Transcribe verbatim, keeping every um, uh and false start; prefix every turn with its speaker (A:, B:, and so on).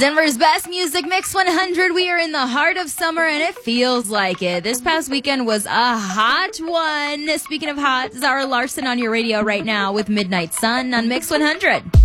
A: Denver's best music mix one hundred. We are in the heart of summer and it feels like it. This past weekend was a hot one. Speaking of hot, Zara Larson on your radio right now with Midnight Sun on Mix one hundred.